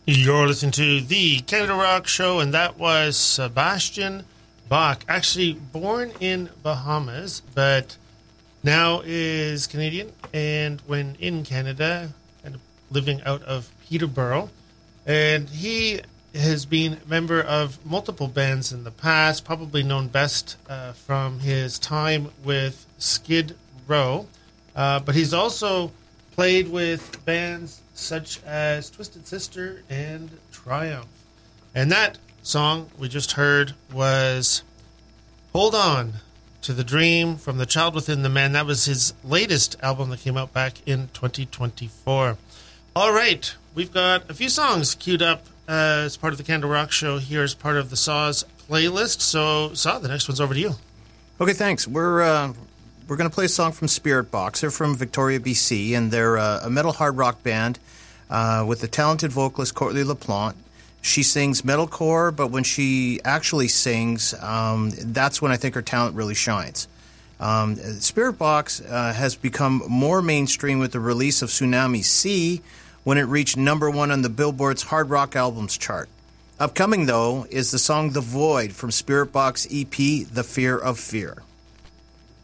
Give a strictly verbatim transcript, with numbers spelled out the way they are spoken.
You're listening to the Canada Rock Show, and that was Sebastian Bach, actually born in Bahamas, but now is Canadian, and when in Canada, and living out of Peterborough, and he has been a member of multiple bands in the past, probably known best uh, from his time with Skid Row, uh, but he's also played with bands such as Twisted Sister and Triumph. And that song we just heard was Hold On to the Dream from The Child Within the Man. That was his latest album that came out back in twenty twenty-four. All right, we've got a few songs queued up uh, as part of the Canada Rock Show here as part of the Saw's playlist. So, Saw, the next one's over to you. Okay, thanks. We're... Uh We're going to play a song from Spiritbox. They're from Victoria, B C, and they're uh, a metal hard rock band uh, with the talented vocalist Courtney LaPlante. She sings metalcore, but when she actually sings, um, that's when I think her talent really shines. Um, Spiritbox uh, has become more mainstream with the release of Tsunami C when it reached number one on the Billboard's Hard Rock Albums chart. Upcoming, though, is the song The Void from Spiritbox E P, The Fear of Fear.